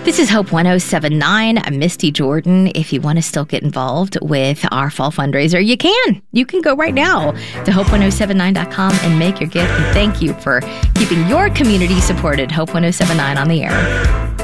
This is Hope 1079. I'm Misty Jordan. If you want to still get involved with our fall fundraiser, you can. You can go right now to hope1079.com and make your gift. And thank you for keeping your community supported. Hope 1079 on the air.